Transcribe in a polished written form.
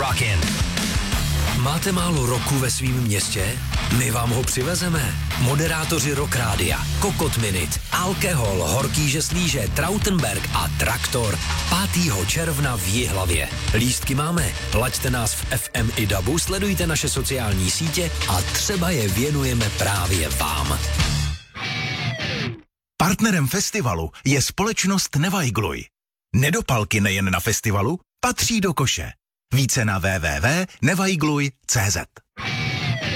Rockin'. Máte málo roku ve svém městě? My vám ho přivezeme. Moderátoři Rock Rádia, Kokot Minute, Alkohol, Horký žeslíže, Trautenberg a Traktor 5. června v Jihlavě. Lístky máme. Laďte nás v FM i DABu, sledujte naše sociální sítě a třeba je věnujeme právě vám. Partnerem festivalu je společnost Nevajgluj. Nedopalky nejen na festivalu patří do koše. Více na www.nevajgluj.cz.